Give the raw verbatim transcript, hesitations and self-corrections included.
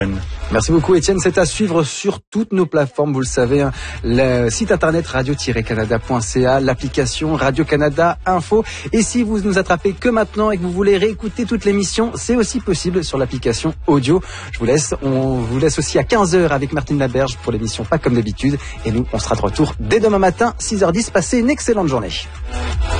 Merci beaucoup Étienne, c'est à suivre sur toutes nos plateformes, vous le savez, hein, le site internet radio tiret canada point c a, l'application Radio-Canada Info. Et si vous nous attrapez que maintenant et que vous voulez réécouter toute l'émission, c'est aussi possible sur l'application audio. Je vous laisse, on vous laisse aussi à quinze heures avec Martine Laberge pour l'émission Pas comme d'habitude. Et nous, on sera de retour dès demain matin, six heures dix. Passez une excellente journée.